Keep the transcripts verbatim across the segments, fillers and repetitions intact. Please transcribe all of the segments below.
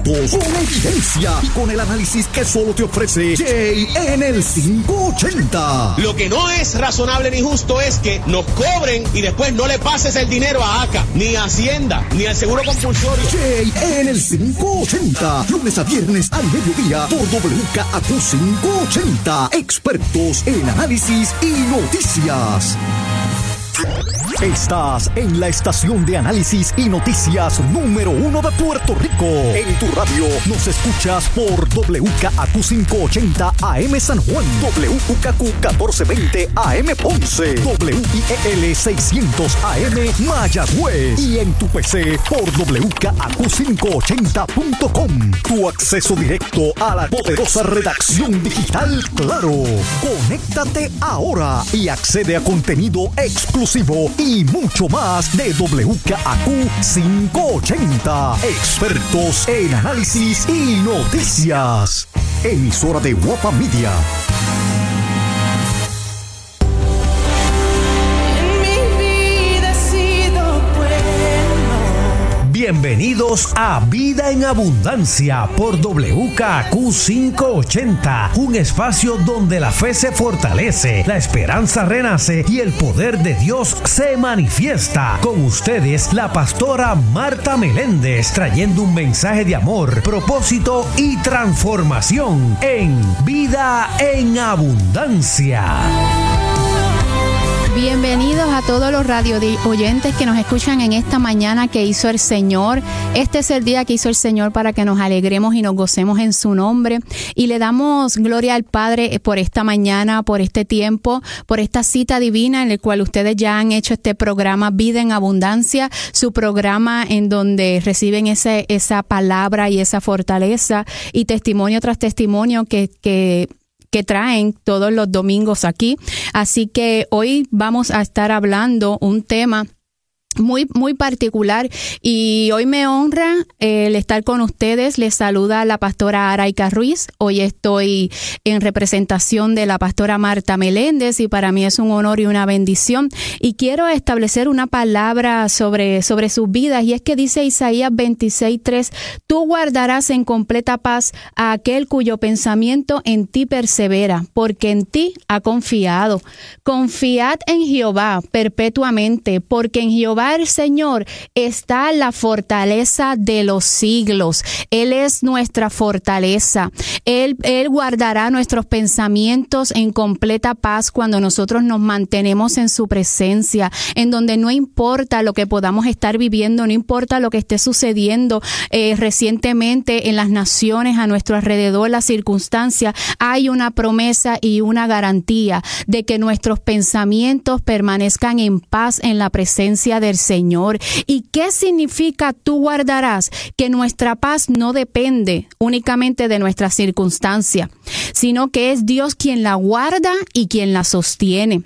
datos, con evidencia y con el análisis que solo te ofrece Jay en el quinientos ochenta. Lo que no es razonable ni justo es que nos cobren y después no le pases el dinero a A C A, ni a Hacienda, ni al Seguro Compulsorio. Jay en el quinientos ochenta, lunes a viernes al mediodía por W K A Q quinientos ochenta. Expertos en análisis y noticias. Estás en la estación de análisis y noticias número uno de Puerto Rico. En tu radio nos escuchas por W K A Q quinientos ochenta A M San Juan, W K Q catorce veinte A M Ponce, W I E L seiscientos A M Mayagüez y en tu P C por W K A Q quinientos ochenta punto com. Tu acceso directo a la poderosa redacción digital Claro. Conéctate ahora y accede a contenido exclusivo y mucho más de W K A Q quinientos ochenta. Expertos en análisis y noticias. Emisora de Guapa Media. Bienvenidos a Vida en Abundancia por W K A Q quinientos ochenta, un espacio donde la fe se fortalece, la esperanza renace y el poder de Dios se manifiesta. Con ustedes, la pastora Marta Meléndez, trayendo un mensaje de amor, propósito y transformación en Vida en Abundancia. Bienvenidos a todos los radio oyentes que nos escuchan en esta mañana que hizo el Señor. Este es el día que hizo el Señor para que nos alegremos y nos gocemos en su nombre. Y le damos gloria al Padre por esta mañana, por este tiempo, por esta cita divina en el cual ustedes ya han hecho este programa Vida en Abundancia, su programa en donde reciben ese, esa palabra y esa fortaleza y testimonio tras testimonio que... que que traen todos los domingos aquí. Así que hoy vamos a estar hablando un tema muy muy particular y hoy me honra eh, el estar con ustedes. Les saluda la pastora Araika Ruiz. Hoy estoy en representación de la pastora Marta Meléndez y para mí es un honor y una bendición y quiero establecer una palabra sobre, sobre sus vidas y es que dice Isaías veintiséis tres: tú guardarás en completa paz a aquel cuyo pensamiento en ti persevera, porque en ti ha confiado. Confiad en Jehová perpetuamente, porque en Jehová el Señor está la fortaleza de los siglos. Él es nuestra fortaleza. Él, Él guardará nuestros pensamientos en completa paz cuando nosotros nos mantenemos en su presencia, en donde no importa lo que podamos estar viviendo, no importa lo que esté sucediendo eh, recientemente en las naciones a nuestro alrededor, las circunstancias, hay una promesa y una garantía de que nuestros pensamientos permanezcan en paz en la presencia del Señor. ¿Y qué significa tú guardarás? Que nuestra paz no depende únicamente de nuestra circunstancia, sino que es Dios quien la guarda y quien la sostiene.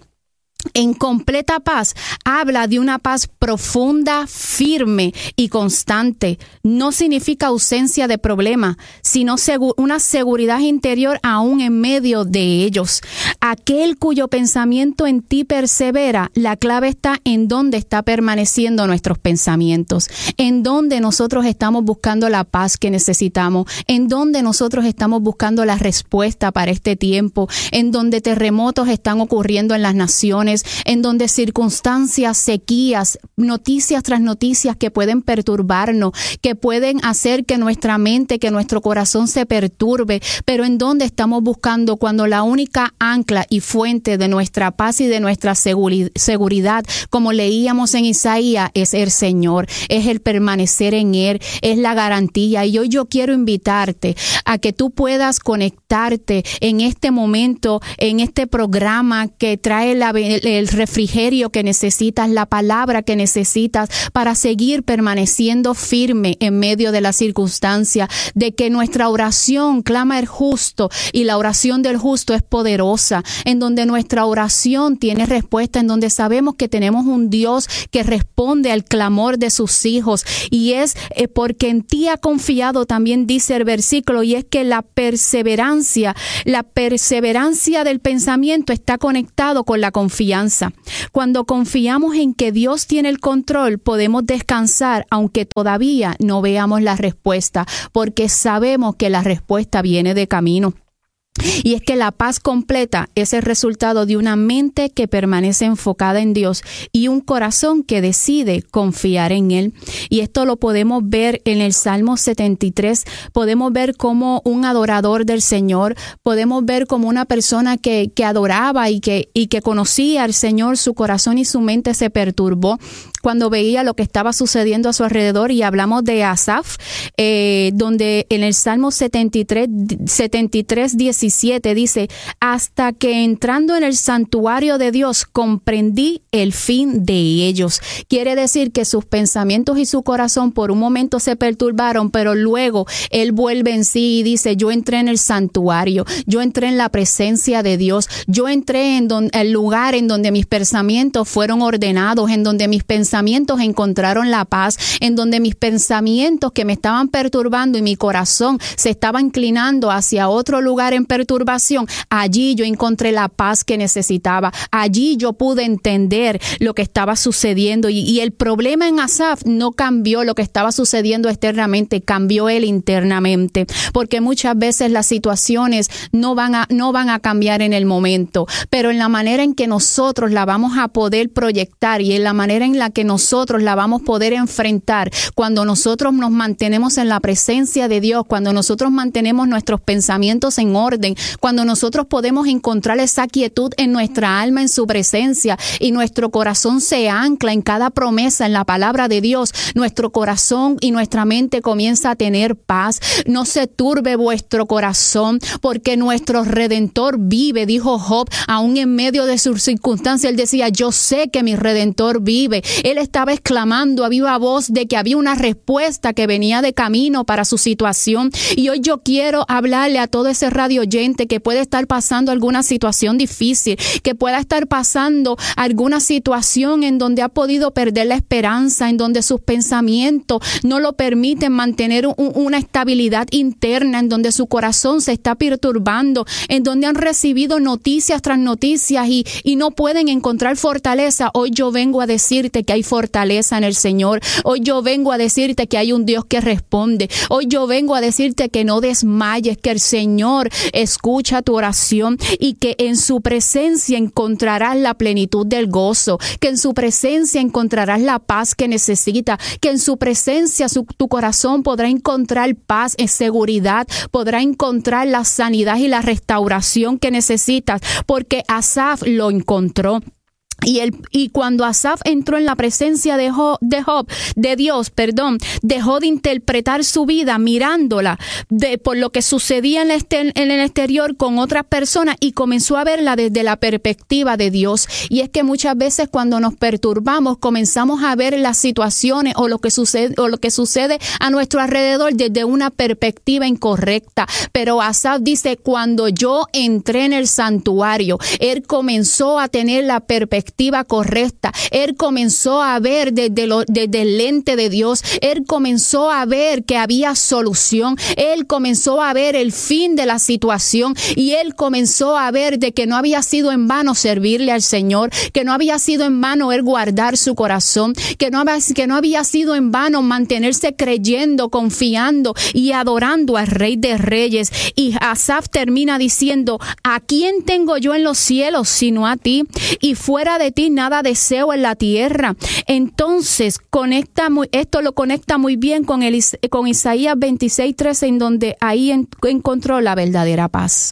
En completa paz habla de una paz profunda, firme y constante. No significa ausencia de problemas, sino segu- una seguridad interior aún en medio de ellos. Aquel cuyo pensamiento en ti persevera, la clave está en dónde está permaneciendo nuestros pensamientos, en dónde nosotros estamos buscando la paz que necesitamos, en dónde nosotros estamos buscando la respuesta para este tiempo, en donde terremotos están ocurriendo en las naciones, en donde circunstancias, sequías, noticias tras noticias que pueden perturbarnos, que pueden hacer que nuestra mente, que nuestro corazón se perturbe, pero en donde estamos buscando cuando la única ancla y fuente de nuestra paz y de nuestra seguri- seguridad, como leíamos en Isaías, es el Señor, es el permanecer en Él, es la garantía. Y hoy yo quiero invitarte a que tú puedas conectarte en este momento, en este programa que trae la el refrigerio que necesitas, la palabra que necesitas para seguir permaneciendo firme en medio de la circunstancia, de que nuestra oración clama el justo y la oración del justo es poderosa, en donde nuestra oración tiene respuesta, en donde sabemos que tenemos un Dios que responde al clamor de sus hijos y es eh, porque en ti ha confiado, también dice el versículo, y es que la perseverancia, la perseverancia del pensamiento está conectado con la confianza confianza. Cuando confiamos en que Dios tiene el control, podemos descansar aunque todavía no veamos la respuesta, porque sabemos que la respuesta viene de camino. Y es que la paz completa es el resultado de una mente que permanece enfocada en Dios y un corazón que decide confiar en Él. Y esto lo podemos ver en el Salmo setenta y tres. Podemos ver como un adorador del Señor, podemos ver como una persona que, que adoraba y que, y que conocía al Señor, su corazón y su mente se perturbó cuando veía lo que estaba sucediendo a su alrededor. Y hablamos de Asaf, eh, donde en el Salmo setenta y tres, diecisiete dice: hasta que entrando en el santuario de Dios comprendí el fin de ellos. Quiere decir que sus pensamientos y su corazón por un momento se perturbaron, pero luego él vuelve en sí y dice: yo entré en el santuario, yo entré en la presencia de Dios, yo entré en don, el lugar en donde mis pensamientos fueron ordenados, en donde mis pensamientos pensamientos encontraron la paz, en donde mis pensamientos que me estaban perturbando y mi corazón se estaba inclinando hacia otro lugar en perturbación, allí yo encontré la paz que necesitaba, allí yo pude entender lo que estaba sucediendo. Y, y el problema en Asaf no cambió lo que estaba sucediendo externamente, cambió él internamente, porque muchas veces las situaciones no van a, no van a cambiar en el momento, pero en la manera en que nosotros la vamos a poder proyectar y en la manera en la que nosotros la vamos a poder enfrentar, cuando nosotros nos mantenemos en la presencia de Dios, cuando nosotros mantenemos nuestros pensamientos en orden, cuando nosotros podemos encontrar esa quietud en nuestra alma en su presencia y nuestro corazón se ancla en cada promesa en la palabra de Dios, nuestro corazón y nuestra mente comienza a tener paz. No se turbe vuestro corazón, porque nuestro Redentor vive, dijo Job, aún en medio de sus circunstancias. Él decía: yo sé que mi Redentor vive. Él estaba exclamando a viva voz de que había una respuesta que venía de camino para su situación. Y hoy yo quiero hablarle a todo ese radio oyente que puede estar pasando alguna situación difícil, que pueda estar pasando alguna situación en donde ha podido perder la esperanza, en donde sus pensamientos no lo permiten mantener un, una estabilidad interna, en donde su corazón se está perturbando, en donde han recibido noticias tras noticias y, y no pueden encontrar fortaleza. Hoy yo vengo a decirte que hay fortaleza en el Señor. Hoy yo vengo a decirte que hay un Dios que responde. Hoy yo vengo a decirte que no desmayes, que el Señor escucha tu oración y que en su presencia encontrarás la plenitud del gozo, que en su presencia encontrarás la paz que necesitas, que en su presencia su, tu corazón podrá encontrar paz, en seguridad, podrá encontrar la sanidad y la restauración que necesitas, porque Asaf lo encontró. Y, el, y cuando Asaf entró en la presencia de Job, de Job, de Dios, perdón, dejó de interpretar su vida mirándola de, por lo que sucedía en, este, en el exterior con otras personas y comenzó a verla desde la perspectiva de Dios. Y es que muchas veces cuando nos perturbamos comenzamos a ver las situaciones o lo que sucede, o lo que sucede a nuestro alrededor desde una perspectiva incorrecta. Pero Asaf dice: cuando yo entré en el santuario, él comenzó a tener la perspectiva correcta. Él comenzó a ver desde, lo, desde el lente de Dios. Él comenzó a ver que había solución. Él comenzó a ver el fin de la situación y él comenzó a ver de que no había sido en vano servirle al Señor, que no había sido en vano él guardar su corazón, que no, que no había sido en vano mantenerse creyendo, confiando y adorando al Rey de Reyes. Y Asaf termina diciendo: ¿a quién tengo yo en los cielos sino a ti? Y fuera de ti nada deseo en la tierra. Entonces conecta muy, esto lo conecta muy bien con, el, con Isaías veintiséis trece, en donde ahí en, encontró la verdadera paz.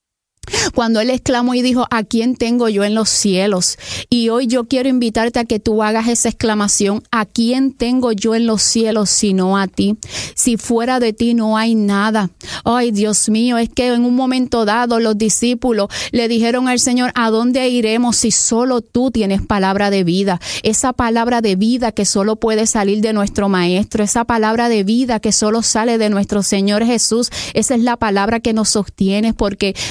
Cuando él exclamó y dijo: ¿a quién tengo yo en los cielos? Y hoy yo quiero invitarte a que tú hagas esa exclamación: ¿a quién tengo yo en los cielos sino a ti? Si fuera de ti no hay nada. Ay, Dios mío, es que en un momento dado los discípulos le dijeron al Señor: ¿a dónde iremos si solo tú tienes palabra de vida? Esa palabra de vida que solo puede salir de nuestro Maestro, esa palabra de vida que solo sale de nuestro Señor Jesús, esa es la palabra que nos sostiene, porque nosotros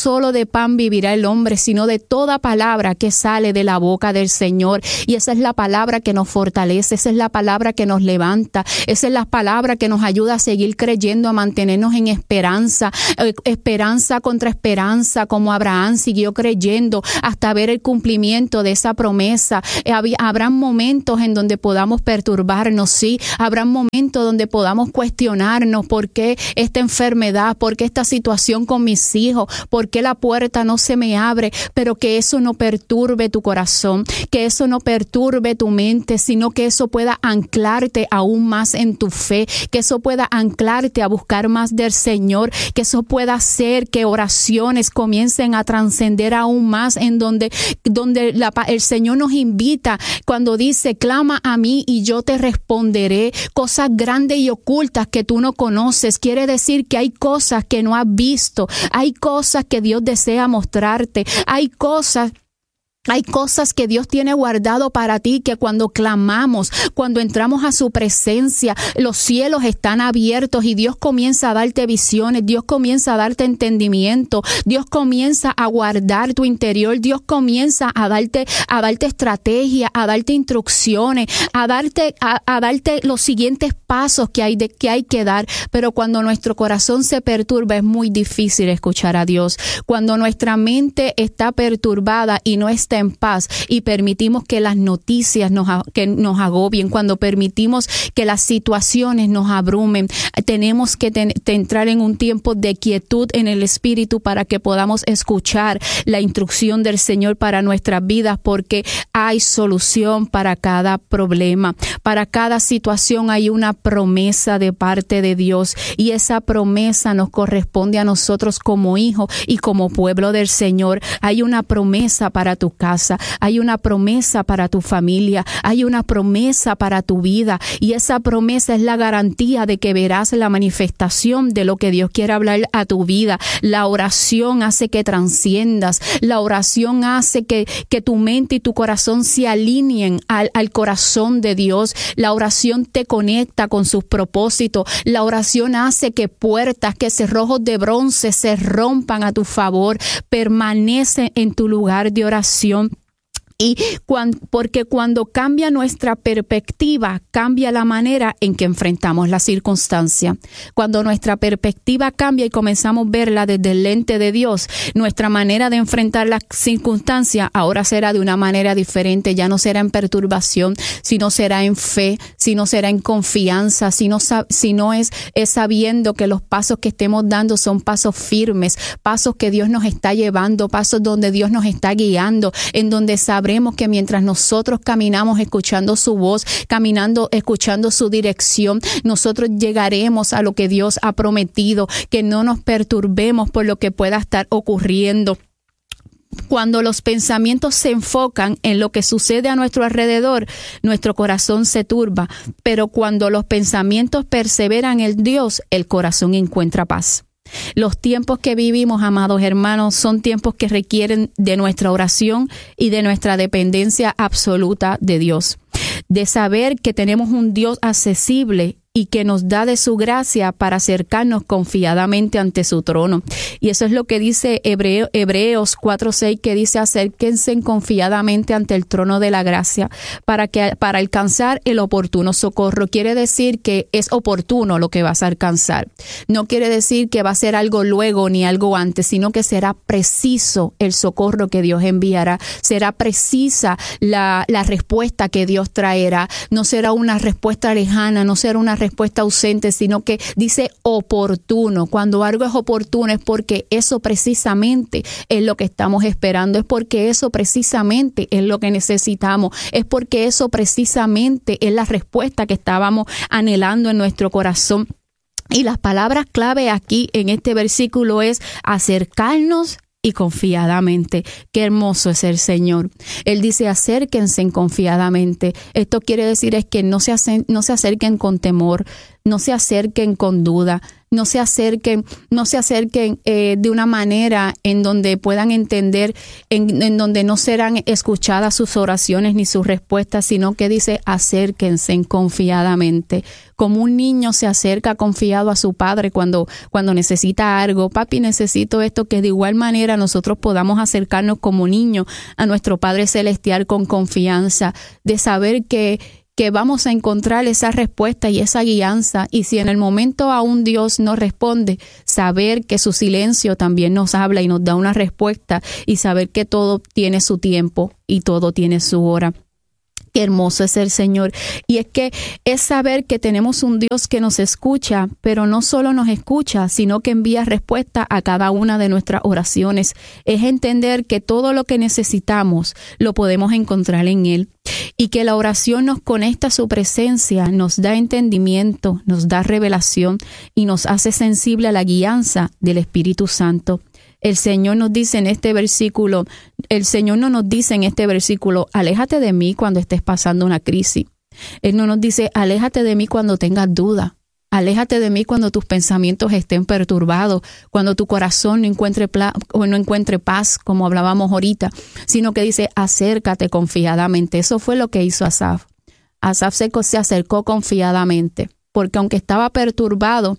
solo de pan vivirá el hombre, sino de toda palabra que sale de la boca del Señor. Y esa es la palabra que nos fortalece, esa es la palabra que nos levanta, esa es la palabra que nos ayuda a seguir creyendo, a mantenernos en esperanza, eh, esperanza contra esperanza, como Abraham siguió creyendo hasta ver el cumplimiento de esa promesa. Eh, habrá momentos en donde podamos perturbarnos, sí, habrá momentos donde podamos cuestionarnos por qué esta enfermedad, por qué esta situación con mis hijos, por qué la puerta no se me abre, pero que eso no perturbe tu corazón, que eso no perturbe tu mente, sino que eso pueda anclarte aún más en tu fe, que eso pueda anclarte a buscar más del Señor, que eso pueda hacer que oraciones comiencen a trascender aún más, en donde, donde la, el Señor nos invita cuando dice: clama a mí y yo te responderé. Cosas grandes y ocultas que tú no conoces, quiere decir que hay cosas que no has visto, hay cosas que Dios desea mostrarte, hay cosas Hay cosas que Dios tiene guardado para ti, que cuando clamamos, cuando entramos a su presencia, los cielos están abiertos y Dios comienza a darte visiones, Dios comienza a darte entendimiento, Dios comienza a guardar tu interior, Dios comienza a darte, a darte estrategia, a darte instrucciones, a darte, a, a darte los siguientes pasos que hay, de, que hay que dar. Pero cuando nuestro corazón se perturba, es muy difícil escuchar a Dios. Cuando nuestra mente está perturbada y no está en paz, y permitimos que las noticias nos, que nos agobien, cuando permitimos que las situaciones nos abrumen, tenemos que ten, te entrar en un tiempo de quietud en el espíritu para que podamos escuchar la instrucción del Señor para nuestras vidas, porque hay solución para cada problema, para cada situación hay una promesa de parte de Dios, y esa promesa nos corresponde a nosotros como hijos y como pueblo del Señor. Hay una promesa para tu casa, hay una promesa para tu familia, hay una promesa para tu vida, y esa promesa es la garantía de que verás la manifestación de lo que Dios quiere hablar a tu vida. La oración hace que trasciendas, la oración hace que, que tu mente y tu corazón se alineen al, al corazón de Dios. La oración te conecta con sus propósitos, la oración hace que puertas, que cerrojos de bronce se rompan a tu favor. Permanece en tu lugar de oración. Y cuando, porque cuando cambia nuestra perspectiva, cambia la manera en que enfrentamos la circunstancia. Cuando nuestra perspectiva cambia y comenzamos a verla desde el lente de Dios, nuestra manera de enfrentar la circunstancia ahora será de una manera diferente. Ya no será en perturbación, sino será en fe, sino será en confianza, sino, sino es, es sabiendo que los pasos que estemos dando son pasos firmes, pasos que Dios nos está llevando, pasos donde Dios nos está guiando, en donde sabemos Sabremos que mientras nosotros caminamos escuchando su voz, caminando, escuchando su dirección, nosotros llegaremos a lo que Dios ha prometido, que no nos perturbemos por lo que pueda estar ocurriendo. Cuando los pensamientos se enfocan en lo que sucede a nuestro alrededor, nuestro corazón se turba, pero cuando los pensamientos perseveran en Dios, el corazón encuentra paz. Los tiempos que vivimos, amados hermanos, son tiempos que requieren de nuestra oración y de nuestra dependencia absoluta de Dios. De saber que tenemos un Dios accesible y que nos da de su gracia para acercarnos confiadamente ante su trono. Y eso es lo que dice Hebreo, Hebreos cuatro seis, que dice: acérquense confiadamente ante el trono de la gracia para que para alcanzar el oportuno socorro. Quiere decir que es oportuno lo que vas a alcanzar. No quiere decir que va a ser algo luego ni algo antes, sino que será preciso el socorro que Dios enviará. Será precisa la, la respuesta que Dios traerá. No será una respuesta lejana, no será una respuesta ausente, sino que dice oportuno. Cuando algo es oportuno es porque eso precisamente es lo que estamos esperando, es porque eso precisamente es lo que necesitamos, es porque eso precisamente es la respuesta que estábamos anhelando en nuestro corazón. Y las palabras clave aquí en este versículo es acercarnos y confiadamente. Qué hermoso es el Señor. Él dice: acérquense confiadamente. Esto quiere decir es que no se, hacen, no se acerquen con temor, no se acerquen con duda, no se acerquen, no se acerquen eh, de una manera en donde puedan entender, en, en donde no serán escuchadas sus oraciones ni sus respuestas, sino que dice, acérquense confiadamente. Como un niño se acerca confiado a su padre cuando, cuando necesita algo. Papi, necesito esto, que de igual manera nosotros podamos acercarnos como niños a nuestro Padre Celestial con confianza, de saber que que vamos a encontrar esa respuesta y esa guianza, y si en el momento aún Dios nos responde, saber que su silencio también nos habla y nos da una respuesta, y saber que todo tiene su tiempo y todo tiene su hora. Qué hermoso es el Señor. Y es que es saber que tenemos un Dios que nos escucha, pero no solo nos escucha, sino que envía respuesta a cada una de nuestras oraciones. Es entender que todo lo que necesitamos lo podemos encontrar en Él, y que la oración nos conecta a su presencia, nos da entendimiento, nos da revelación y nos hace sensible a la guianza del Espíritu Santo. El Señor nos dice en este versículo, el Señor no nos dice en este versículo, aléjate de mí cuando estés pasando una crisis. Él no nos dice, aléjate de mí cuando tengas duda. Aléjate de mí cuando tus pensamientos estén perturbados, cuando tu corazón no encuentre, pla- o no encuentre paz, como hablábamos ahorita, sino que dice, acércate confiadamente. Eso fue lo que hizo Asaf. Asaf se, se acercó confiadamente, porque aunque estaba perturbado,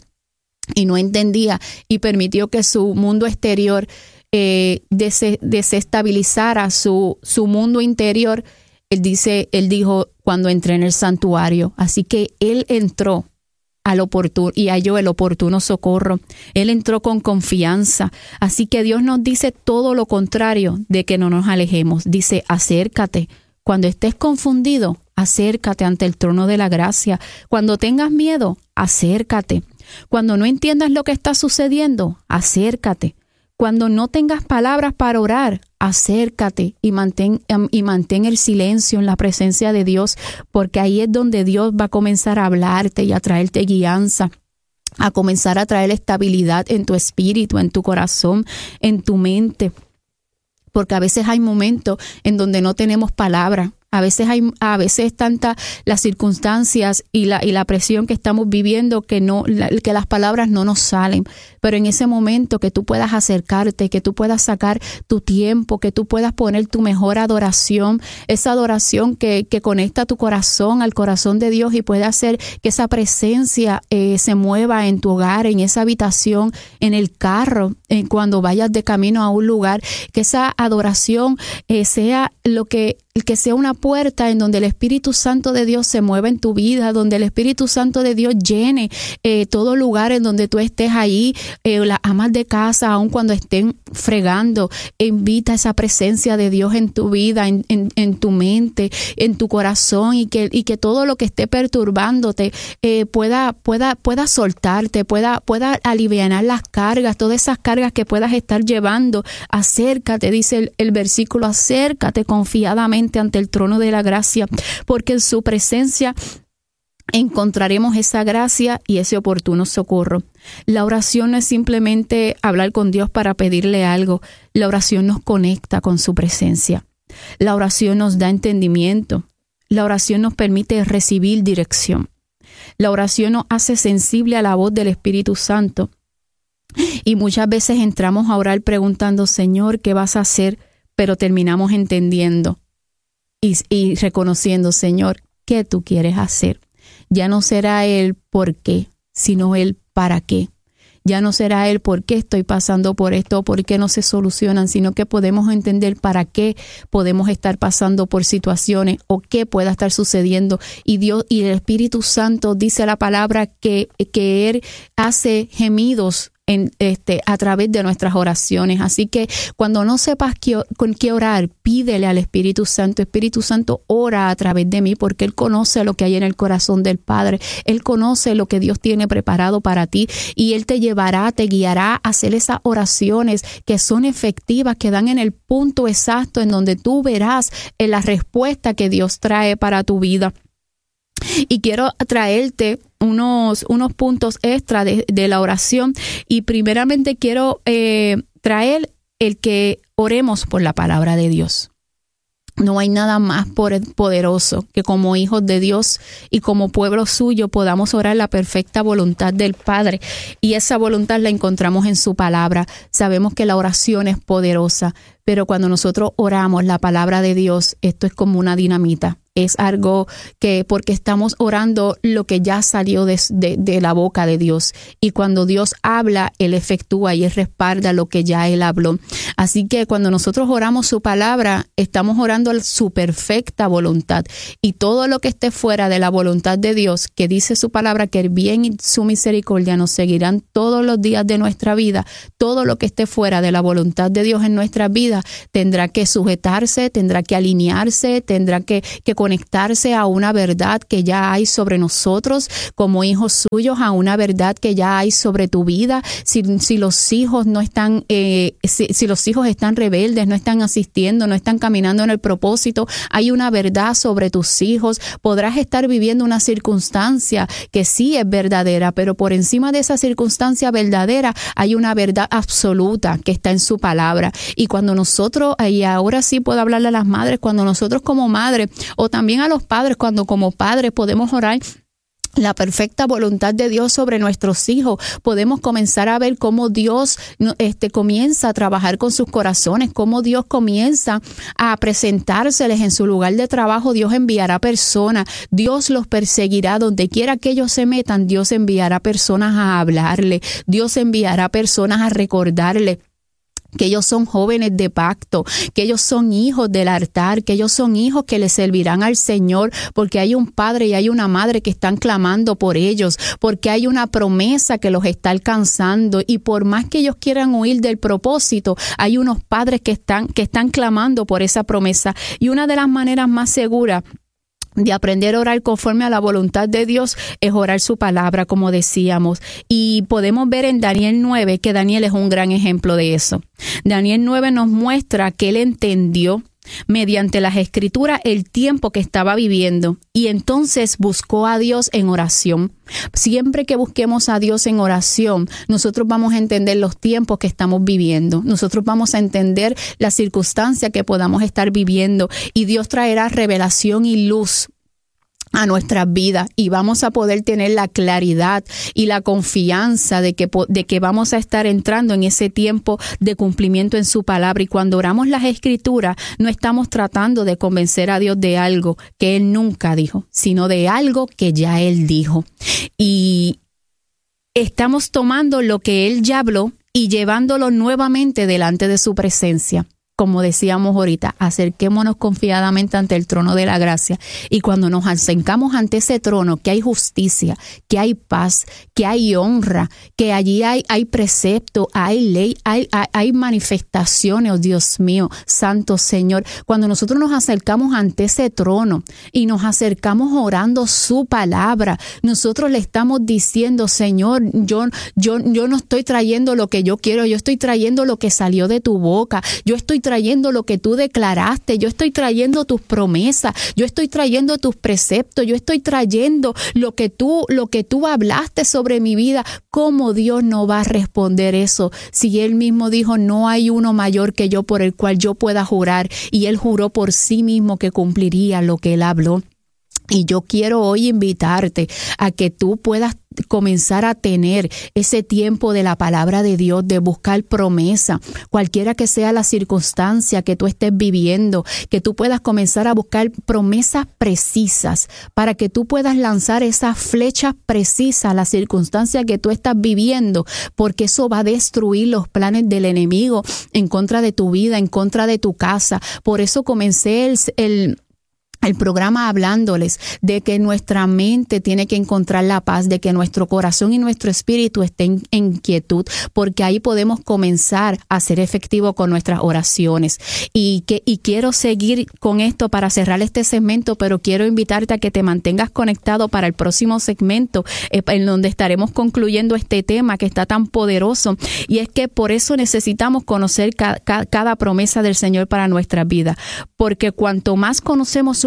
y no entendía y permitió que su mundo exterior eh, des- desestabilizara su, su mundo interior, él dice, él dijo, cuando entré en el santuario. Así que él entró al oportuno y halló el oportuno socorro. Él entró con confianza. Así que Dios nos dice todo lo contrario de que no nos alejemos. Dice, acércate. Cuando estés confundido, acércate ante el trono de la gracia. Cuando tengas miedo, acércate. Cuando no entiendas lo que está sucediendo, acércate. Cuando no tengas palabras para orar, acércate y mantén, y mantén el silencio en la presencia de Dios, porque ahí es donde Dios va a comenzar a hablarte y a traerte guianza, a comenzar a traer estabilidad en tu espíritu, en tu corazón, en tu mente. Porque a veces hay momentos en donde no tenemos palabra. A veces hay, a veces tanta las circunstancias y la y la presión que estamos viviendo que no la, que las palabras no nos salen. Pero en ese momento que tú puedas acercarte, que tú puedas sacar tu tiempo, que tú puedas poner tu mejor adoración, esa adoración que, que conecta tu corazón al corazón de Dios y puede hacer que esa presencia eh, se mueva en tu hogar, en esa habitación, en el carro, en cuando vayas de camino a un lugar, que esa adoración eh, sea lo que que sea una puerta en donde el Espíritu Santo de Dios se mueva en tu vida, donde el Espíritu Santo de Dios llene eh, todo lugar en donde tú estés ahí, eh, las amas de casa, aun cuando estén fregando, invita esa presencia de Dios en tu vida, en, en, en tu mente, en tu corazón, y que, y que todo lo que esté perturbándote eh, pueda, pueda, pueda soltarte, pueda, pueda alivianar las cargas, todas esas cargas que puedas estar llevando. Acércate, dice el, el versículo, acércate confiadamente ante el trono de la gracia, porque en su presencia encontraremos esa gracia y ese oportuno socorro. La oración no es simplemente hablar con Dios para pedirle algo. La oración nos conecta con su presencia. La oración nos da entendimiento. La oración nos permite recibir dirección. La oración nos hace sensible a la voz del Espíritu Santo. Y muchas veces entramos a orar preguntando, Señor, ¿qué vas a hacer? Pero terminamos entendiendo y, y reconociendo, Señor, ¿qué tú quieres hacer? Ya no será el por qué, sino el para qué. Ya no será el por qué estoy pasando por esto, por qué no se solucionan, sino que podemos entender para qué podemos estar pasando por situaciones o qué pueda estar sucediendo. Y Dios y el Espíritu Santo dice la palabra que, que Él hace gemidos En, este, a través de nuestras oraciones. Así que cuando no sepas qué, con qué orar, pídele al Espíritu Santo. Espíritu Santo, ora a través de mí, porque Él conoce lo que hay en el corazón del Padre. Él conoce lo que Dios tiene preparado para ti, y Él te llevará, te guiará a hacer esas oraciones que son efectivas, que dan en el punto exacto en donde tú verás en la respuesta que Dios trae para tu vida. Y quiero traerte unos, unos puntos extra de, de la oración, y primeramente quiero eh, traer el que oremos por la palabra de Dios. No hay nada más poderoso que como hijos de Dios y como pueblo suyo podamos orar la perfecta voluntad del Padre. Y esa voluntad la encontramos en su palabra. Sabemos que la oración es poderosa, pero cuando nosotros oramos la palabra de Dios, esto es como una dinamita. Es algo que, porque estamos orando lo que ya salió de, de, de la boca de Dios. Y cuando Dios habla, Él efectúa y Él respalda lo que ya Él habló. Así que cuando nosotros oramos su palabra, estamos orando su perfecta voluntad. Y todo lo que esté fuera de la voluntad de Dios, que dice su palabra, que el bien y su misericordia nos seguirán todos los días de nuestra vida, todo lo que esté fuera de la voluntad de Dios en nuestra vida, tendrá que sujetarse, tendrá que alinearse, tendrá que, que conectarse a una verdad que ya hay sobre nosotros como hijos suyos, a una verdad que ya hay sobre tu vida. Si, si los hijos no están, eh, si, si los hijos están rebeldes, no están asistiendo, no están caminando en el propósito, hay una verdad sobre tus hijos. Podrás estar viviendo una circunstancia que sí es verdadera, pero por encima de esa circunstancia verdadera hay una verdad absoluta que está en su palabra. Y cuando nosotros, y ahora sí puedo hablarle a las madres, cuando nosotros como madres o también a los padres, cuando como padres podemos orar la perfecta voluntad de Dios sobre nuestros hijos, podemos comenzar a ver cómo Dios este, comienza a trabajar con sus corazones, cómo Dios comienza a presentárseles en su lugar de trabajo. Dios enviará personas, Dios los perseguirá donde quiera que ellos se metan. Dios enviará personas a hablarle, Dios enviará personas a recordarle que ellos son jóvenes de pacto, que ellos son hijos del altar, que ellos son hijos que le servirán al Señor, porque hay un padre y hay una madre que están clamando por ellos, porque hay una promesa que los está alcanzando, y por más que ellos quieran huir del propósito, hay unos padres que están, que están clamando por esa promesa. Y una de las maneras más seguras de aprender a orar conforme a la voluntad de Dios es orar su palabra, como decíamos. Y podemos ver en Daniel nueve que Daniel es un gran ejemplo de eso. Daniel nueve nos muestra que él entendió mediante las escrituras el tiempo que estaba viviendo, y entonces buscó a Dios en oración. Siempre que busquemos a Dios en oración, nosotros vamos a entender los tiempos que estamos viviendo. Nosotros vamos a entender la circunstancia que podamos estar viviendo, y Dios traerá revelación y luz a nuestras vidas, y vamos a poder tener la claridad y la confianza de que, de que vamos a estar entrando en ese tiempo de cumplimiento en su palabra. Y cuando oramos las escrituras, no estamos tratando de convencer a Dios de algo que Él nunca dijo, sino de algo que ya Él dijo. Y estamos tomando lo que Él ya habló y llevándolo nuevamente delante de su presencia. Como decíamos ahorita, acerquémonos confiadamente ante el trono de la gracia, y cuando nos acercamos ante ese trono, que hay justicia, que hay paz, que hay honra, que allí hay, hay precepto, hay ley, hay, hay, hay manifestaciones, oh Dios mío, Santo Señor. Cuando nosotros nos acercamos ante ese trono y nos acercamos orando su palabra, nosotros le estamos diciendo: Señor, yo, yo, yo no estoy trayendo lo que yo quiero, yo estoy trayendo lo que salió de tu boca, yo estoy trayendo lo que tú declaraste, yo estoy trayendo tus promesas, yo estoy trayendo tus preceptos, yo estoy trayendo lo que tú, lo que tú hablaste sobre mi vida. ¿Cómo Dios no va a responder eso? Si Él mismo dijo: no hay uno mayor que yo por el cual yo pueda jurar, y Él juró por sí mismo que cumpliría lo que Él habló. Y yo quiero hoy invitarte a que tú puedas comenzar a tener ese tiempo de la palabra de Dios, de buscar promesa, cualquiera que sea la circunstancia que tú estés viviendo, que tú puedas comenzar a buscar promesas precisas para que tú puedas lanzar esas flechas precisas a la circunstancia que tú estás viviendo, porque eso va a destruir los planes del enemigo en contra de tu vida, en contra de tu casa. Por eso comencé el, el el programa hablándoles de que nuestra mente tiene que encontrar la paz, de que nuestro corazón y nuestro espíritu estén en quietud, porque ahí podemos comenzar a ser efectivos con nuestras oraciones. Y que y quiero seguir con esto para cerrar este segmento, pero quiero invitarte a que te mantengas conectado para el próximo segmento, eh, en donde estaremos concluyendo este tema que está tan poderoso. Y es que por eso necesitamos conocer ca- ca- cada promesa del Señor para nuestra vida, porque cuanto más conocemos su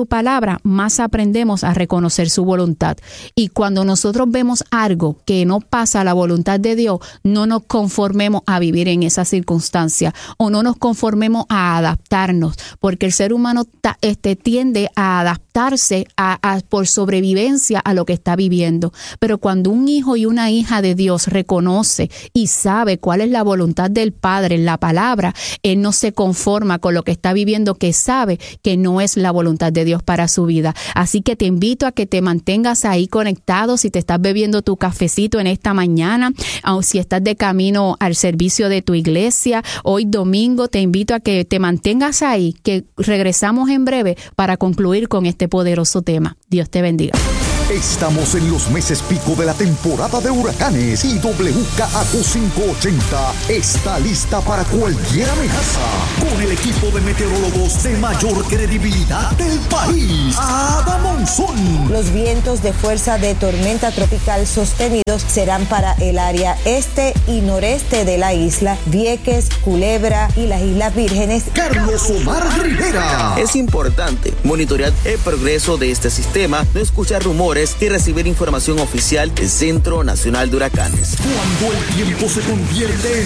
palabra, más aprendemos a reconocer su voluntad. Y cuando nosotros vemos algo que no pasa a la voluntad de Dios, no nos conformemos a vivir en esa circunstancia o no nos conformemos a adaptarnos, porque el ser humano ta, este, tiende a adaptarse a, a, por sobrevivencia a lo que está viviendo. Pero cuando un hijo y una hija de Dios reconoce y sabe cuál es la voluntad del Padre en la palabra, él no se conforma con lo que está viviendo, que sabe que no es la voluntad de Dios para su vida. Así que te invito a que te mantengas ahí conectado. Si te estás bebiendo tu cafecito en esta mañana, o si estás de camino al servicio de tu iglesia, hoy domingo, te invito a que te mantengas ahí, que regresamos en breve para concluir con este poderoso tema. Dios te bendiga. Estamos en los meses pico de la temporada de huracanes y W K A Q quinientos ochenta está lista para cualquier amenaza. Con el equipo de meteorólogos de mayor credibilidad del país, Ada Monzón. Los vientos de fuerza de tormenta tropical sostenidos serán para el área este y noreste de la isla, Vieques, Culebra y las Islas Vírgenes. Carlos Omar Rivera. Es importante monitorear el progreso de este sistema, no escuchar rumores y recibir información oficial del Centro Nacional de Huracanes. Cuando el tiempo se convierte en